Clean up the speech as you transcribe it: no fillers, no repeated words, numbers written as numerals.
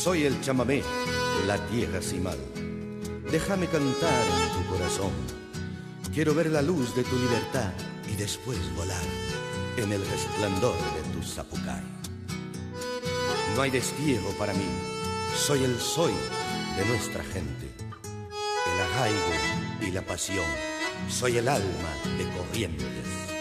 Soy el chamamé, la tierra cimal. Déjame cantar en tu corazón. Quiero ver la luz de tu libertad y después volar en el resplandor de tu zapucay. No hay destierro para mí, soy el soy de nuestra gente. El arraigo y la pasión, soy el alma de Corrientes.